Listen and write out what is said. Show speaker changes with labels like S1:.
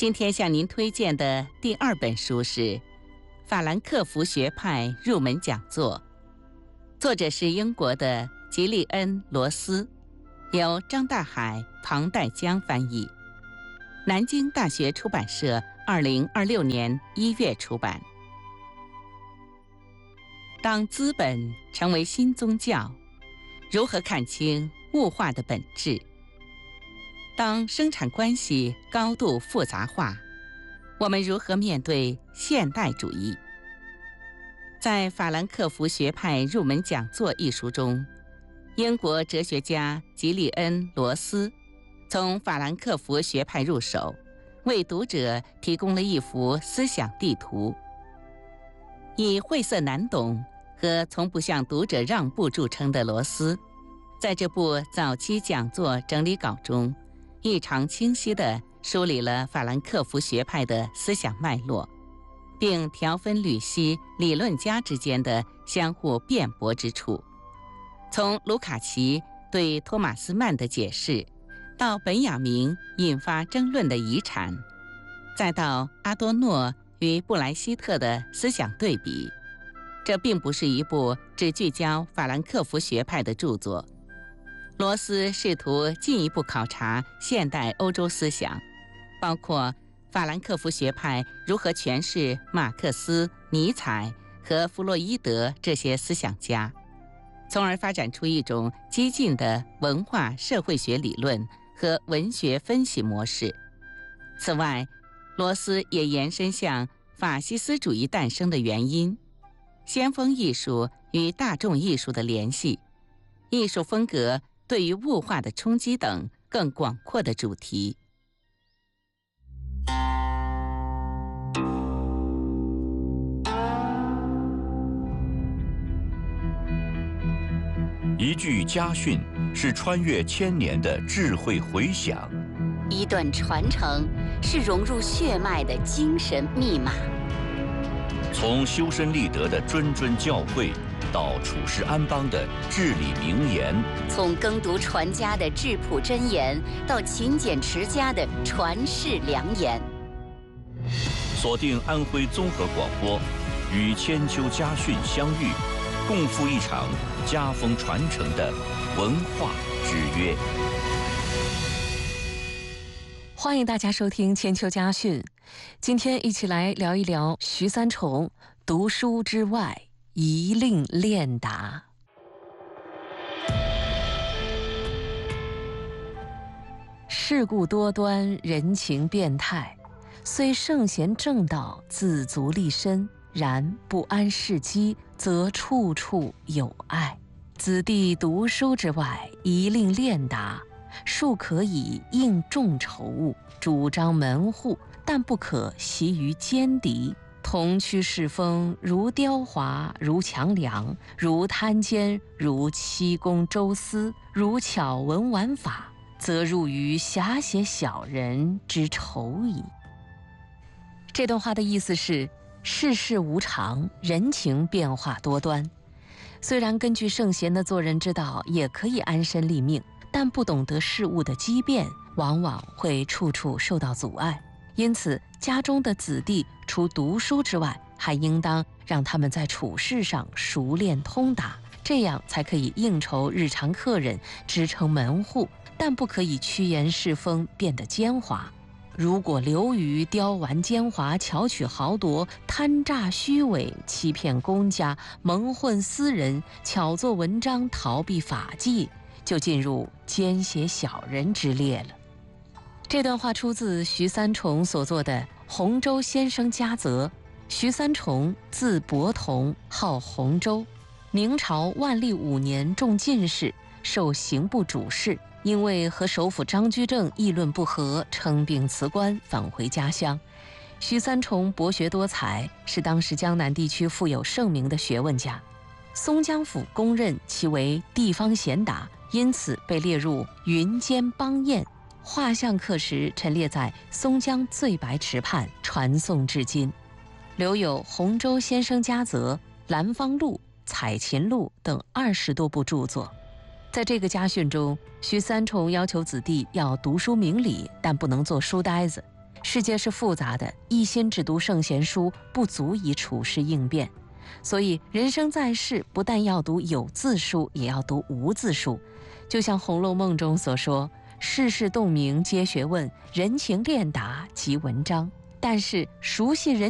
S1: 今天向您推荐的第2本书是法兰克福学派入门讲座，作者是英国的吉利恩·罗斯，由张大海、庞代江翻译，南京大学出版社2026年1月出版。当资本成为新宗教，如何看清物化的本质？当生产关系高度复杂化，我们如何面对现代主义？在《法兰克福学派入门讲座》一书中，英国哲学家吉利恩·罗斯从法兰克福学派入手，为读者提供了一幅思想地图。以晦涩难懂和从不向读者让步著称的罗斯，在这部早期讲座整理稿中，异常清晰地梳理了法兰克福学派的思想脉络，并条分缕析理论家之间的相互辩驳之处。从卢卡奇对托马斯曼的解释，到本雅明引发争论的遗产，再到阿多诺与布莱希特的思想对比，这并不是一部只聚焦法兰克福学派的著作。罗斯试图进一步考察现代欧洲思想，包括法兰克福学派如何诠释马克思、尼采和弗洛伊德这些思想家，从而发展出一种激进的文化社会学理论和文学分析模式。此外，罗斯也延伸向法西斯主义诞生的原因、先锋艺术与大众艺术的联系、艺术风格对于物化的冲击等更广阔的主题。
S2: 一句家训是穿越千年的智慧回响，
S3: 一段传承是融入血脉的精神密码。
S2: 从修身立德的谆谆教诲，到处世安邦的至理名言，
S3: 从耕读传家的质朴箴言，到勤俭持家的传世良言。
S2: 锁定安徽综合广播，与千秋家训相遇，共赴一场家风传承的文化之约。
S4: 欢迎大家收听千秋家训，今天一起来聊一聊徐三重读书之外一令练达。世故多端，人情变态，虽圣贤正道，自足立身，然不谙世机，则处处有碍。子弟读书之外，一令练达，庶可以应众筹物，主张门户，但不可习于奸敌。同趋世风，如雕华，如强梁，如贪奸，如欺公周私，如巧文玩法，则入于狭写小人之仇矣。这段话的意思是，世事无常，人情变化多端。虽然根据圣贤的做人之道，也可以安身立命，但不懂得事物的机变，往往会处处受到阻碍。因此，家中的子弟除读书之外，还应当让他们在处事上熟练通达，这样才可以应酬日常客人，支撑门户，但不可以趋炎世风，变得奸猾。如果流于刁顽奸猾、巧取豪夺、贪诈虚伪、欺骗公家、蒙混私人、巧作文章、逃避法纪，就进入奸邪小人之列了。这段话出自徐三重所作的《洪州先生家则》。徐三重字伯同，号洪州，明朝万历5年中进士，授刑部主事。因为和首辅张居正议论不合，称病辞官，返回家乡。徐三重博学多才，是当时江南地区富有盛名的学问家。松江府公认其为地方贤达，因此被列入云间邦彦。画像刻石陈列在松江醉白池畔，传颂至今。留有《洪州先生家则》《兰芳录》《采芹录》等20多部著作。在这个家训中，徐三重要求子弟要读书明理，但不能做书呆子。 世界是复杂的，一心只读圣贤书不足以处世应变。所以人生在世，不但要读有字书，也要读无字书。就像《红楼梦》中所说，世事洞明皆学问，人情练达即文章。但是熟悉人